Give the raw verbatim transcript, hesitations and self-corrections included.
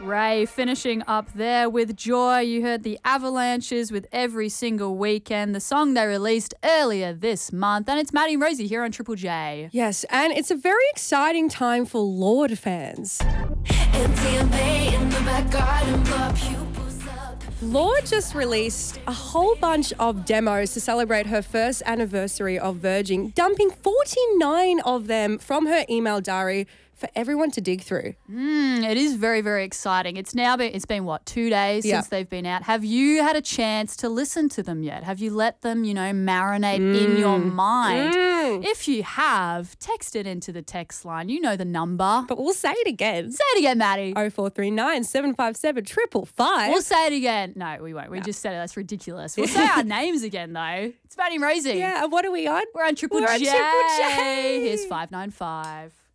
Ray finishing up there with Joy. You heard the Avalanches with Every Single Weekend, the song they released earlier this month. And it's Maddie and Rosie here on Triple J. Yes, and it's a very exciting time for Lorde fans. Lorde just released a whole bunch of demos to celebrate her first anniversary of Virgin, dumping forty-nine of them from her email diary for everyone to dig through. Mm, it is very, very exciting. It's now been, it's been what, two days yeah. since they've been out. Have you had a chance to listen to them yet? Have you let them, you know, marinate mm. in your mind? Mm. If you have, text it into the text line. You know the number. But we'll say it again. Say it again, Maddie. oh four three nine, seven five seven, five five five. We'll say it again. No, we won't. We no. just said it. That's ridiculous. We'll say our names again, though. It's Maddie and Rosie. Yeah, and what are we on? We're on Triple We're J. on Triple J. Here's five nine five.